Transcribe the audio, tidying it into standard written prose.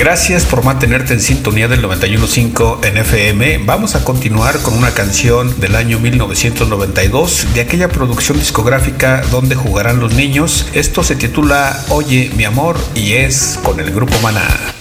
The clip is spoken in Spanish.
Gracias por mantenerte en sintonía del 91.5 en FM. Vamos a continuar con una canción del año 1992 de aquella producción discográfica Donde jugarán los niños. Esto se titula Oye mi amor y es con el grupo Maná.